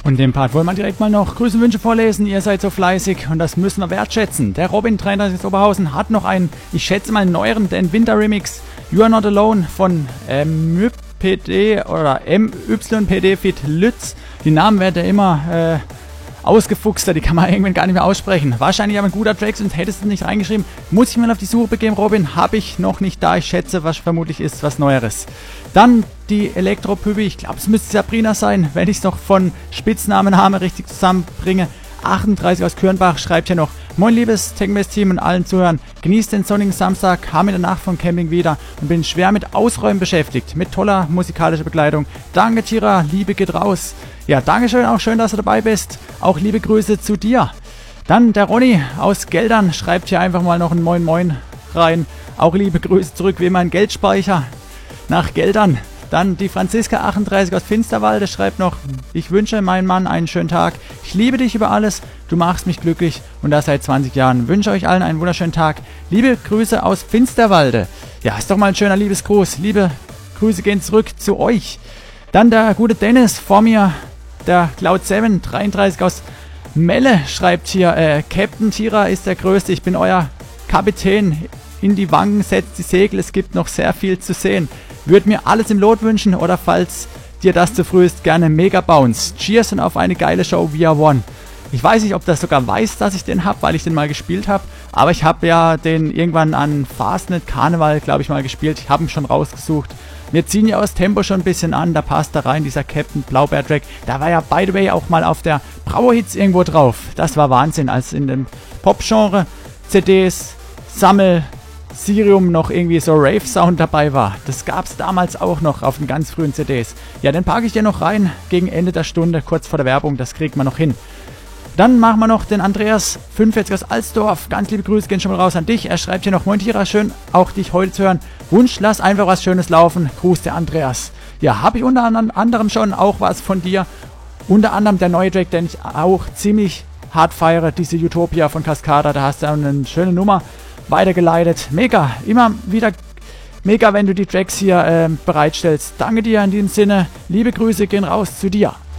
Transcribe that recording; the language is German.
Und den Part wollen wir direkt mal noch Grüße und Wünsche vorlesen. Ihr seid so fleißig und das müssen wir wertschätzen. Der Robin 33 aus Oberhausen hat noch einen, ich schätze mal neueren, den Winter-Remix You Are Not Alone von MYPD oder MYPD Fit Lütz. Die Namen werden ja immer ausgefuchster, die kann man irgendwann gar nicht mehr aussprechen. Wahrscheinlich aber ein guter Track, sonst hättest du nicht reingeschrieben. Muss ich mal auf die Suche begeben, Robin? Habe ich noch nicht da. Ich schätze, was vermutlich ist, was Neueres. Dann die Elektropübi. Ich glaube, es müsste Sabrina sein, wenn ich es noch von Spitznamennamen richtig zusammenbringe. 38 aus Kürnbach schreibt hier noch: Moin liebes Techmess-Team und allen Zuhörern. Genießt den sonnigen Samstag, kam in der Nacht vom Camping wieder und bin schwer mit Ausräumen beschäftigt. Mit toller musikalischer Begleitung. Danke Tira, Liebe geht raus. Ja, Dankeschön, auch schön, dass du dabei bist. Auch liebe Grüße zu dir. Dann der Ronny aus Geldern schreibt hier einfach mal noch ein Moin Moin rein. Auch liebe Grüße zurück wie immer in Geldspeicher nach Geldern. Dann die Franziska 38 aus Finsterwalde schreibt noch: Ich wünsche meinem Mann einen schönen Tag. Ich liebe dich über alles. Du machst mich glücklich und das seit 20 Jahren. Wünsche euch allen einen wunderschönen Tag. Liebe Grüße aus Finsterwalde. Ja, ist doch mal ein schöner Liebesgruß. Liebe Grüße gehen zurück zu euch. Dann der gute Dennis vor mir, der Cloud7 33 aus Melle schreibt hier: Captain Tira ist der Größte. Ich bin euer Kapitän. In die Wangen setzt die Segel. Es gibt noch sehr viel zu sehen. Würde mir alles im Lot wünschen oder falls dir das zu früh ist, gerne Mega Bounce. Cheers und auf eine geile Show via One. Ich weiß nicht, ob das sogar weiß, dass ich den habe, weil ich den mal gespielt habe. Aber ich habe ja den irgendwann an Fastnet Karneval, glaube ich, mal gespielt. Ich habe ihn schon rausgesucht. Wir ziehen ja aus Tempo schon ein bisschen an. Da passt da rein dieser Captain Blaubeer-Track. Da war ja, by the way, auch mal auf der Brauer-Hits irgendwo drauf. Das war Wahnsinn, als in dem Pop-Genre CDs, Sammel, Sirium noch irgendwie so Rave-Sound dabei war. Das gab es damals auch noch auf den ganz frühen CDs. Ja, den packe ich dir noch rein gegen Ende der Stunde, kurz vor der Werbung. Das kriegt man noch hin. Dann machen wir noch den Andreas 45 aus Alsdorf. Ganz liebe Grüße gehen schon mal raus an dich. Er schreibt hier noch: Moin Tira, schön auch dich heute zu hören. Wunsch, lass einfach was Schönes laufen. Gruß der Andreas. Ja, habe ich unter anderem schon auch was von dir. Unter anderem der neue Track, den ich auch ziemlich hart feiere. Diese Utopia von Cascada. Da hast du eine schöne Nummer weitergeleitet. Mega, immer wieder mega, wenn du die Tracks hier bereitstellst. Danke dir in diesem Sinne. Liebe Grüße gehen raus zu dir.